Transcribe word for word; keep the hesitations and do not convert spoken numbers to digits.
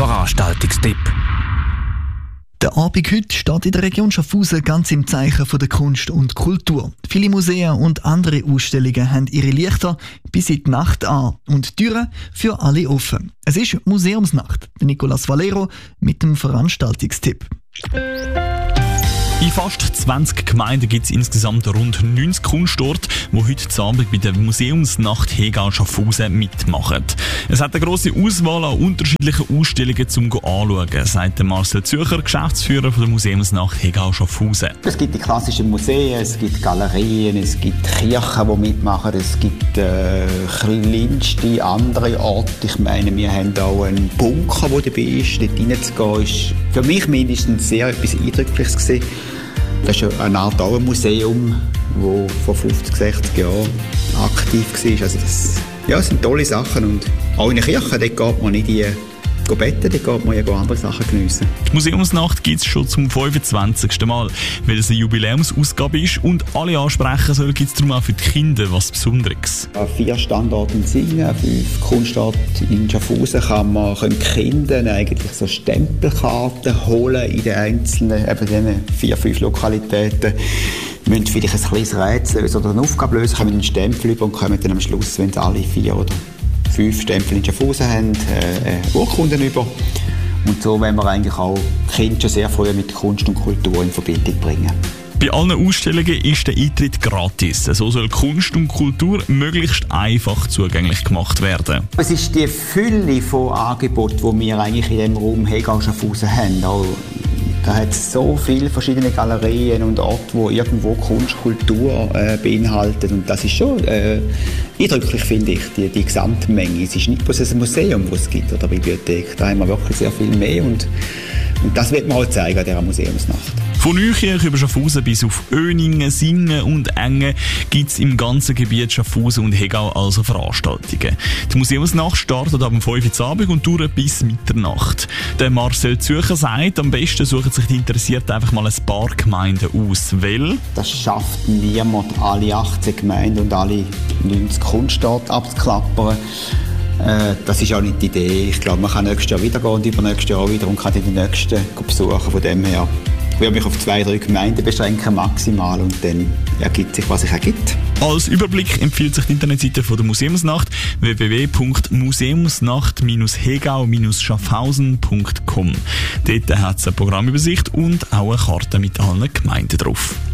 Veranstaltungstipp. Der Abend heute steht in der Region Schaffhausen ganz im Zeichen von der Kunst und Kultur. Viele Museen und andere Ausstellungen haben ihre Lichter bis in die Nacht an und die Türen für alle offen. Es ist Museumsnacht. Nicolas Valero mit dem Veranstaltungstipp. In fast zwanzig Gemeinden gibt es insgesamt rund neunzig Kunstorte, die heute Abend bei der Museumsnacht Hegau Schaffhausen mitmachen. Es hat eine grosse Auswahl an unterschiedlichen Ausstellungen zum Anschauen, sagt Marcel Zürcher, Geschäftsführer der Museumsnacht Hegau Schaffhausen. Es gibt die klassischen Museen, es gibt Galerien, es gibt Kirchen, die mitmachen, es gibt äh, kleinste andere Orte. Ich meine, wir haben auch einen Bunker, der dabei ist. Dort reinzugehen, ist für mich mindestens sehr etwas Eindrückliches gewesen. Das ist eine Art auch ein Museum, das vor fünfzig, sechzig Jahren aktiv war. Also das, ja, das sind tolle Sachen. Und auch in der Kirche, dort geht man nicht in die beten, dort geht man ja andere Sachen geniessen. Die Museumsnacht gibt es schon zum fünfundzwanzigsten Mal, weil es eine Jubiläumsausgabe ist und alle ansprechen soll, gibt es darum auch für die Kinder was Besonderes. An vier Standorten in Singen, fünf Kunstorte in Schaffhausen kann man können Kindern eigentlich so Stempelkarten holen in den einzelnen, eben diesen vier, fünf Lokalitäten. Müssen vielleicht ein kleines Rätsel lösen oder eine Aufgabe lösen, kommen einen Stempel über und kommen dann am Schluss, wenn es alle vier oder fünf Stempel in Schaffhausen haben, äh, Urkunden über. Und so wollen wir eigentlich auch Kinder schon sehr früh mit Kunst und Kultur in Verbindung bringen. Bei allen Ausstellungen ist der Eintritt gratis. So soll Kunst und Kultur möglichst einfach zugänglich gemacht werden. Es ist die Fülle von Angeboten, die wir eigentlich in diesem Raum Hegau Schaffhausen haben. Auch da hat es so viele verschiedene Galerien und Orte, die irgendwo Kunst, Kultur äh, beinhalten. Und das ist schon äh, eindrücklich, finde ich, die, die Gesamtmenge. Es ist nicht bloß ein Museum, das es gibt, oder eine Bibliothek. Da haben wir wirklich sehr viel mehr. Und, und das wird man auch zeigen an dieser Museumsnacht. Von Nüchirch über Schaffhausen bis auf Öningen, Singen und Engen gibt es im ganzen Gebiet Schaffhausen und Hegau also Veranstaltungen. Die Museumsnacht startet ab dem fünf Uhr Abend und dauert bis Mitternacht. Der Marcel Zürcher sagt, am besten suchen sich die Interessierten einfach mal ein paar Gemeinden aus. Weil das schafft niemand, alle achtzehn Gemeinden und alle neunzig Kunstorte abzuklappern. Äh, das ist auch nicht die Idee. Ich glaube, man kann nächstes Jahr wieder gehen und übernächstes Jahr auch wieder und kann die nächsten besuchen. Von dem her ich würde mich auf zwei, drei Gemeinden beschränken, maximal, und dann ergibt sich, was sich ergibt. Als Überblick empfiehlt sich die Internetseite von der Museumsnacht w w w punkt museumsnacht hegau schaffhausen punkt com. Dort hat es eine Programmübersicht und auch eine Karte mit allen Gemeinden drauf.